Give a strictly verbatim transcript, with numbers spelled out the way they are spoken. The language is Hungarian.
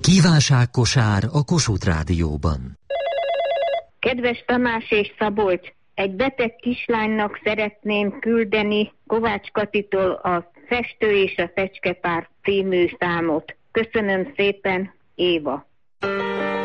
Kívánságkosár a Kossuth Rádióban. Kedves Tamás és Szabolcs, egy beteg kislánynak szeretném küldeni Kovács Katitól a Festő és a Fecskepár című számot. Köszönöm szépen, Éva.